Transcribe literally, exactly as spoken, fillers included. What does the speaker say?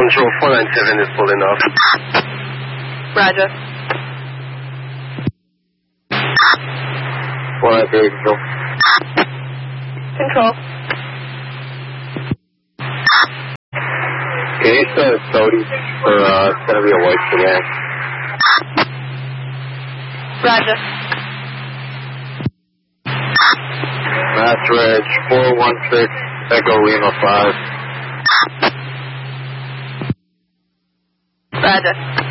Control four nine seven is pulling off. Roger. four nine seven, control. Control. Can you start Cody for, uh, it's gonna be a white sedan. Roger. Mass Reg four one six, Echo Lima five. Roger.